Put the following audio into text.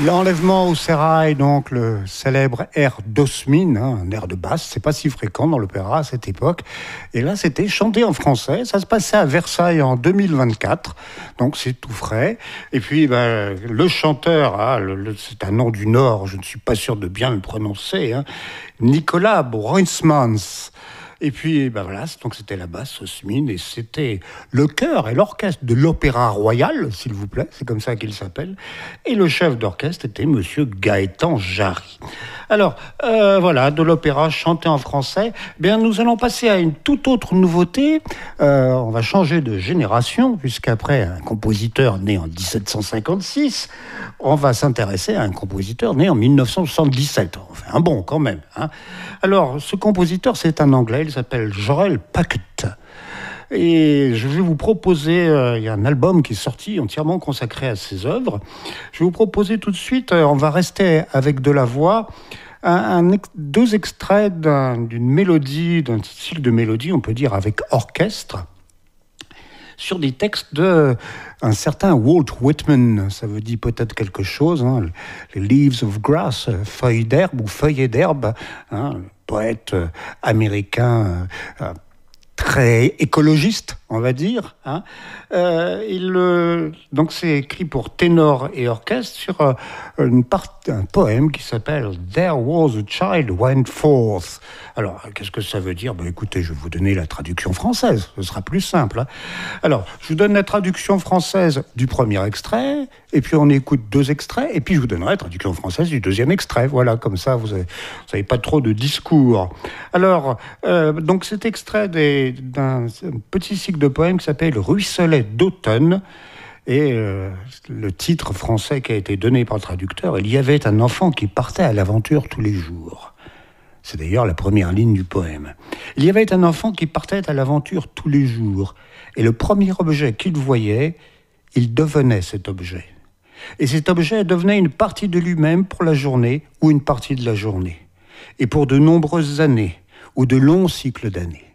L'enlèvement au sérail, donc le célèbre air d'Osmine, un air de basse, c'est pas si fréquent dans l'opéra à cette époque. Et là, c'était chanté en français. Ça se passait à Versailles en 2024, donc c'est tout frais. Et puis, le chanteur, c'est un nom du Nord, je ne suis pas sûr de bien le prononcer, Nicolas Broismans. Et puis, voilà, donc c'était la basse Osmine, et c'était le chœur et l'orchestre de l'Opéra Royal, s'il vous plaît, c'est comme ça qu'il s'appelle. Et le chef d'orchestre était Monsieur Gaëtan Jarry. Alors, voilà, de l'opéra chanté en français. Bien, nous allons passer à une toute autre nouveauté. On va changer de génération, puisqu'après un compositeur né en 1756, on va s'intéresser à un compositeur né en 1977. Enfin, un bon quand même. Alors, ce compositeur, c'est un Anglais, il s'appelle Jorel Paquette. Et je vais vous proposer, il y a un album qui est sorti entièrement consacré à ses œuvres. Je vais vous proposer tout de suite, on va rester avec de la voix, deux extraits d'une mélodie, d'un style de mélodie, on peut dire avec orchestre, sur des textes de un certain Walt Whitman. Ça veut dire peut-être quelque chose, les Leaves of Grass, feuilles d'herbe ou feuillets d'herbe, poète américain très écologiste, on va dire. Donc c'est écrit pour ténor et orchestre sur un poème qui s'appelle « There was a child went forth ». Alors, qu'est-ce que ça veut dire ? Écoutez, je vais vous donner la traduction française, ce sera plus simple. Alors, je vous donne la traduction française du premier extrait, et puis on écoute deux extraits, et puis je vous donnerai la traduction française du deuxième extrait. Voilà, comme ça, vous n'avez pas trop de discours. Alors, donc cet extrait d'un petit cycle de poèmes qui s'appelle « Ruisselet d'automne ». Et le titre français qui a été donné par le traducteur, « Il y avait un enfant qui partait à l'aventure tous les jours ». C'est d'ailleurs la première ligne du poème. Il y avait un enfant qui partait à l'aventure tous les jours. Et le premier objet qu'il voyait, il devenait cet objet. Et cet objet devenait une partie de lui-même pour la journée ou une partie de la journée. Et pour de nombreuses années ou de longs cycles d'années.